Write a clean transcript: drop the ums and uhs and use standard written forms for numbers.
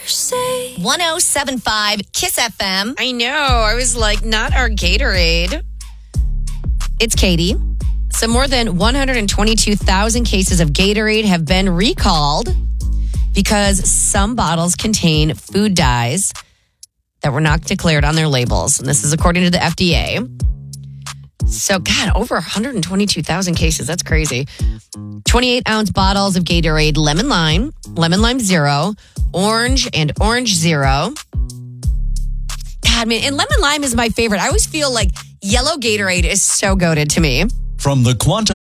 1075 Kiss FM. I know. I was like, not our Gatorade. It's Katie. So more than 122,000 cases of Gatorade have been recalled because some bottles contain food dyes that were not declared on their labels. And this is according to the FDA. So, God, over 122,000 cases. That's crazy. 28-ounce bottles of Gatorade Lemon Lime Zero, Orange, and Orange Zero. God, man, and Lemon Lime is my favorite. I always feel like yellow Gatorade is so goated to me. From the Quantum